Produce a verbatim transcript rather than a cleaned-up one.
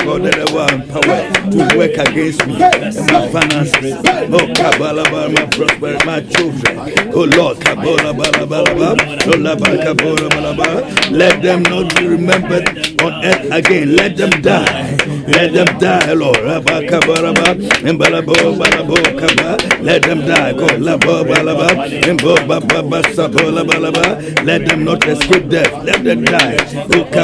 God, that I want power to work against me and my finances. Oh, Kabbalah, my prosperity, my children. Oh, Lord, Kabbalah, let them not be remembered on earth again. Let them die. Let them die, Lord. Let them die. Let them not escape death. Let them die.